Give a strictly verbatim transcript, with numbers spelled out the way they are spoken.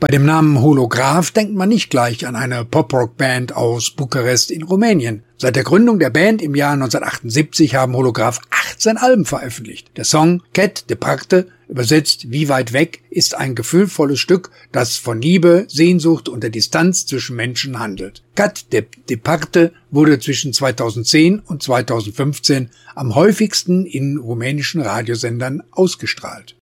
Bei dem Namen Holograph denkt man nicht gleich an eine Pop-Rock-Band aus Bukarest in Rumänien. Seit der Gründung der Band im Jahr neunzehnhundertachtundsiebzig haben Holograph achtzehn Alben veröffentlicht. Der Song Quête Departe, übersetzt Wie weit weg, ist ein gefühlvolles Stück, das von Liebe, Sehnsucht und der Distanz zwischen Menschen handelt. Quête Departe wurde zwischen zweitausendzehn und zweitausendfünfzehn am häufigsten in rumänischen Radiosendern ausgestrahlt.